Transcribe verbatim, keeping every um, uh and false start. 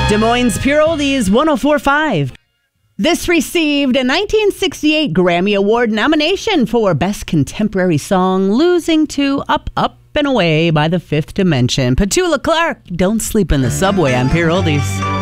Des Moines Pure Oldies one oh four point five. This received a nineteen sixty-eight Grammy Award nomination for Best Contemporary Song, losing to Up, Up and Away by the Fifth Dimension. Petula Clark, Don't Sleep in the Subway on Pure Oldies.